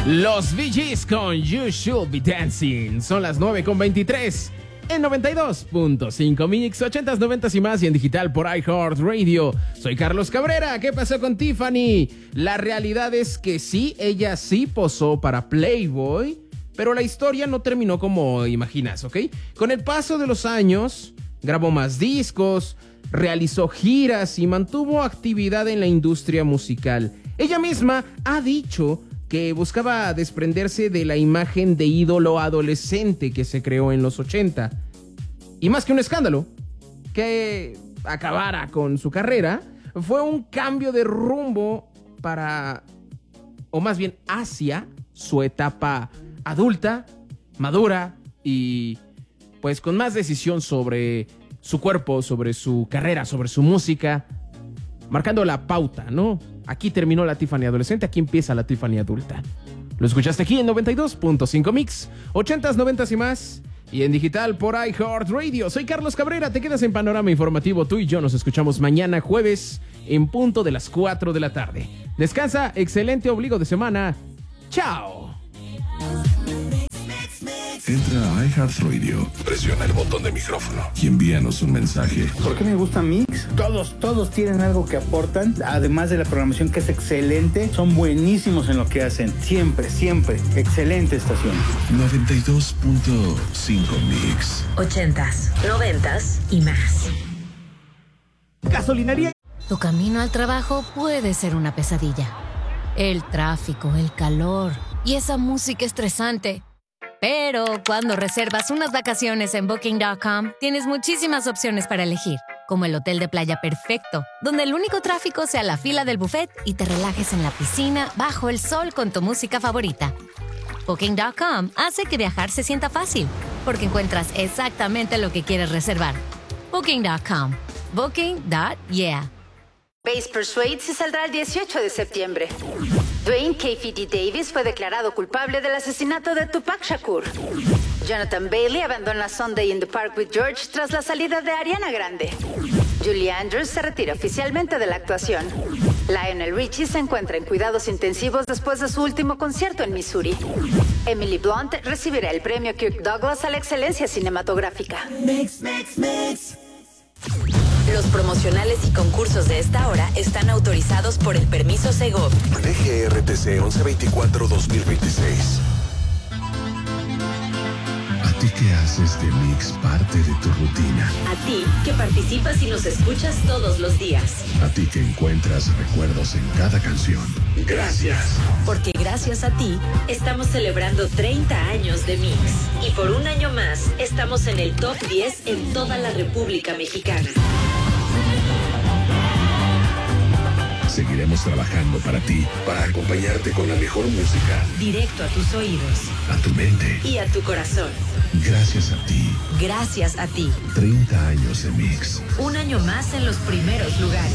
Los Bee Gees con You Should Be Dancing. Son las 9:23 en 92.5 Mix, 80s, 90s y más, y en digital por iHeartRadio. Soy Carlos Cabrera. ¿Qué pasó con Tiffany? La realidad es que sí, ella sí posó para Playboy, pero la historia no terminó como imaginas, ¿ok? Con el paso de los años, grabó más discos, realizó giras y mantuvo actividad en la industria musical. Ella misma ha dicho que buscaba desprenderse de la imagen de ídolo adolescente que se creó en los 80. Y más que un escándalo que acabara con su carrera, fue un cambio de rumbo para, o más bien hacia, su etapa adulta, madura y pues con más decisión sobre su cuerpo, sobre su carrera, sobre su música, marcando la pauta, ¿no? Aquí terminó la Tiffany adolescente, aquí empieza la Tiffany adulta. Lo escuchaste aquí en 92.5 Mix, 80s, 90s y más, y en digital por iHeartRadio. Soy Carlos Cabrera, te quedas en Panorama Informativo. Tú y yo nos escuchamos mañana jueves en punto de las 4 de la tarde. Descansa, excelente ombligo de semana. ¡Chao! Entra a iHeartRadio, presiona el botón de micrófono y envíanos un mensaje. ¿Por qué me gusta Mix? Todos tienen algo que aportan, además de la programación que es excelente, son buenísimos en lo que hacen. Siempre, excelente estación. 92.5 Mix. 80s, 90s y más. Gasolinería. Tu camino al trabajo puede ser una pesadilla. El tráfico, el calor y esa música estresante. Pero cuando reservas unas vacaciones en Booking.com, tienes muchísimas opciones para elegir, como el hotel de playa perfecto, donde el único tráfico sea la fila del buffet y te relajes en la piscina bajo el sol con tu música favorita. Booking.com hace que viajar se sienta fácil, porque encuentras exactamente lo que quieres reservar. Booking.com. Booking.yeah. Base Persuade se saldrá el 18 de septiembre. Dwayne K.F.D. Davis fue declarado culpable del asesinato de Tupac Shakur. Jonathan Bailey abandona Sunday in the Park with George tras la salida de Ariana Grande. Julie Andrews se retira oficialmente de la actuación. Lionel Richie se encuentra en cuidados intensivos después de su último concierto en Missouri. Emily Blunt recibirá el premio Kirk Douglas a la excelencia cinematográfica. Mix. Los promocionales y concursos de esta hora están autorizados por el permiso Segov. DGRTC 1124-2026. ¿A ti que haces de Mix parte de tu rutina? A ti que participas y nos escuchas todos los días. ¿A ti que encuentras recuerdos en cada canción? ¡Gracias! Porque gracias a ti estamos celebrando 30 años de Mix. Y por un año más estamos en el top 10 en toda la República Mexicana. Seguiremos trabajando para ti, para acompañarte con la mejor música. Directo a tus oídos. A tu mente. Y a tu corazón. Gracias a ti. Gracias a ti. 30 años de Mix. Un año más en los primeros lugares.